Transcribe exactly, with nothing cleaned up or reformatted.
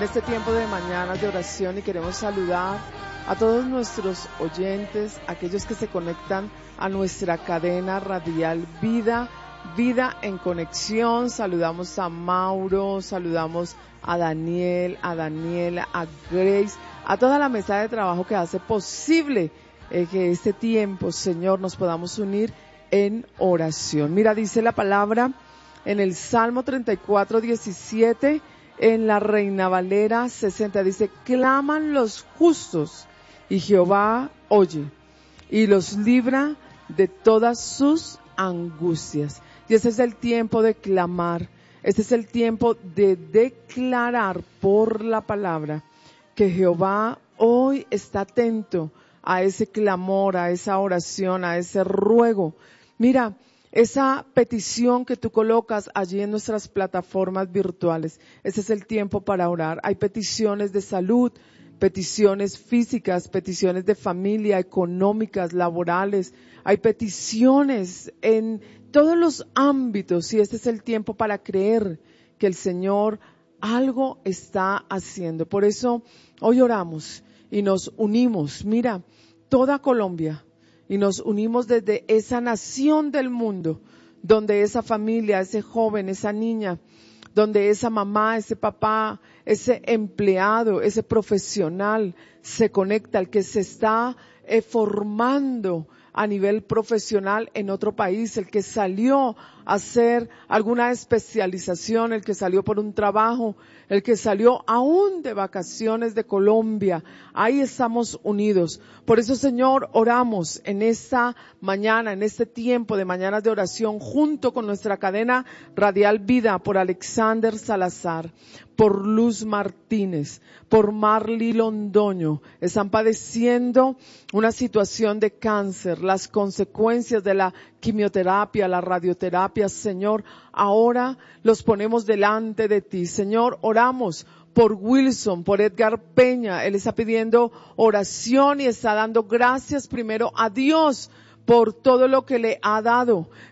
en este tiempo de mañanas de oración y queremos saludar a todos nuestros oyentes, aquellos que se conectan a nuestra cadena radial Vida, Vida en Conexión. Saludamos a Mauro, saludamos a Daniel, a Daniela, a Grace, a toda la mesa de trabajo que hace posible eh, que este tiempo, Señor, nos podamos unir en oración. Mira, dice la palabra en el Salmo treinta y cuatro, diecisiete, en la Reina Valera sesenta, dice: claman los justos y Jehová oye y los libra de todas sus angustias. Y ese es el tiempo de clamar, este es el tiempo de declarar por la palabra que Jehová hoy está atento a ese clamor, a esa oración, a ese ruego. Mira, esa petición que tú colocas allí en nuestras plataformas virtuales, ese es el tiempo para orar. Hay peticiones de salud, peticiones físicas, peticiones de familia, económicas, laborales. Hay peticiones en todos los ámbitos y este es el tiempo para creer que el Señor algo está haciendo. Por eso hoy oramos y nos unimos. Mira, toda Colombia. Y nos unimos desde esa nación del mundo, donde esa familia, ese joven, esa niña, donde esa mamá, ese papá, ese empleado, ese profesional se conecta, el que se está eh, formando a nivel profesional en otro país, el que salió a hacer alguna especialización, el que salió por un trabajo, el que salió aún de vacaciones de Colombia. Ahí estamos unidos. Por eso, Señor, oramos en esta mañana, en este tiempo de mañanas de oración, junto con nuestra cadena radial Vida, por Alexander Salazar, por Luz Martínez, por Marly Londoño. Están padeciendo una situación de cáncer, las consecuencias de la quimioterapia, la radioterapia. Señor, ahora los ponemos delante de ti. Señor, oramos por Wilson, por Edgar Peña. Él está pidiendo oración y está dando gracias primero a Dios por todo lo que le ha dado.